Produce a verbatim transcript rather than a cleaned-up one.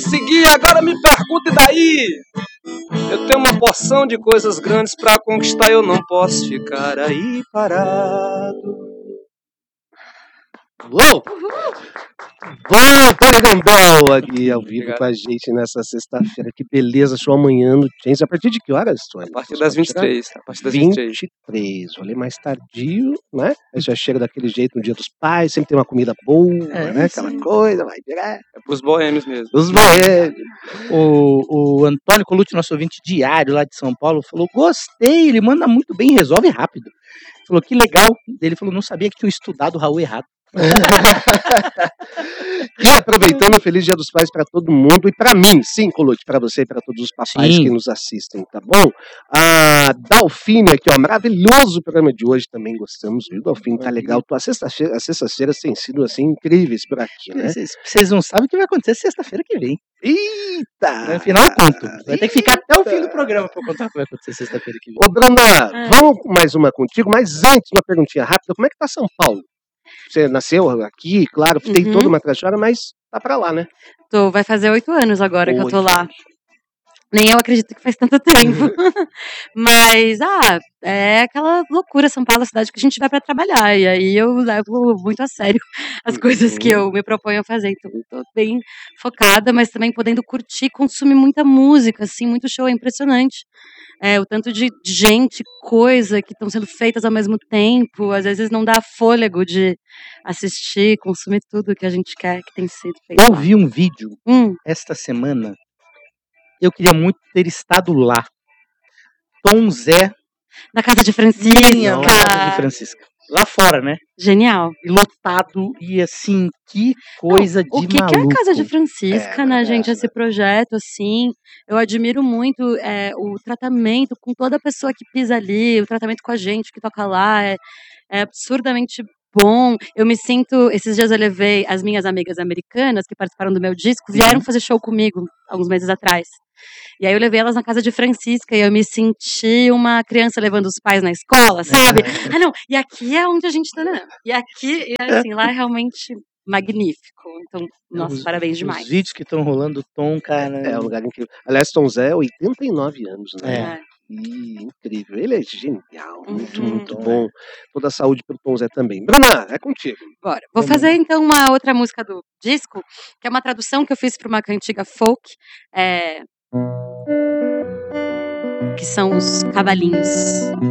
consegui, agora me pergunta e daí? Eu tenho uma porção de coisas grandes pra conquistar, eu não posso ficar aí parado. Uou! Walter Gambel aqui ao vivo Obrigado. com a gente nessa sexta-feira. Que beleza, show amanhã no Chance. A partir de que horas, Tony? A partir das vinte e três. A partir das vinte e três. vinte e três. Olha, mais tardio, né? Aí já chega daquele jeito no Dia dos Pais, sempre tem uma comida boa, É, né? sim. Aquela coisa, vai direto. É pros boêmios mesmo. Os boêmios. O, o Antônio Colucci, nosso ouvinte diário lá de São Paulo, falou: gostei, ele manda muito bem, resolve rápido. Falou: que legal. Ele falou: não sabia que tinha estudado o Raul errado. E aproveitando, feliz Dia dos Pais para todo mundo e para mim, sim, Colucci, para você e para todos os papais Sim. que nos assistem, tá bom? A Dalfine aqui, ó, maravilhoso o programa de hoje, também gostamos, viu, Dalfine? Tá legal. As sexta-feiras, as sextas-feiras têm sido assim incríveis por aqui, né? Vocês vocês não sabem o que vai acontecer sexta-feira que vem. Eita! No final eu conto. Vai ter que ficar até o fim do programa para eu contar o que vai acontecer sexta-feira que vem. Ô, Bruna, vamos com mais uma contigo, mas antes, uma perguntinha rápida, como é que tá São Paulo? Você nasceu aqui, claro, tem Uhum. toda uma trajetória, mas tá pra lá, né? Tô, vai fazer oito anos agora que eu tô Oito lá. anos. Nem eu acredito que faz tanto tempo. Mas, ah, é aquela loucura, São Paulo, a cidade que a gente vai pra trabalhar. E aí eu levo muito a sério as coisas que eu me proponho a fazer. Então, tô bem focada, mas também podendo curtir, consumir muita música, assim, muito show, é impressionante. É, o tanto de gente, coisa que estão sendo feitas ao mesmo tempo, às vezes não dá fôlego de assistir, consumir tudo que a gente quer que tem sido feito. Eu lá. vi um vídeo Hum, esta semana. Eu queria muito ter estado lá. Tom Zé, na casa de Francisca. minha casa de Francisca. Lá fora, né? Genial. E lotado. E assim, que coisa Não, de o que, que é maluco. a Casa de Francisca, É, né, é, gente? é. Esse projeto, assim, eu admiro muito é, o tratamento com toda pessoa que pisa ali, o tratamento com a gente que toca lá, é, é absurdamente bom. Eu me sinto, esses dias eu levei as minhas amigas americanas que participaram do meu disco, vieram fazer show comigo, alguns meses atrás. E aí eu levei elas na casa de Francisca e eu me senti uma criança levando os pais na escola, sabe? Ah, não, e aqui é onde a gente tá, né? E aqui, e assim, lá é realmente magnífico. Então, nossa, Os- parabéns demais. Os vídeos que estão rolando, Tom, cara. É um lugar incrível. Aliás, Tom Zé, oitenta e nove anos, né? É. Ih, incrível. Ele é genial, muito, Uhum. muito bom. Toda a saúde pro Tom Zé também. Bruna, é contigo. Bora. Vou Vamos fazer lá. então uma outra música do disco, que é uma tradução que eu fiz para uma cantiga folk, é, que são os cavalinhos.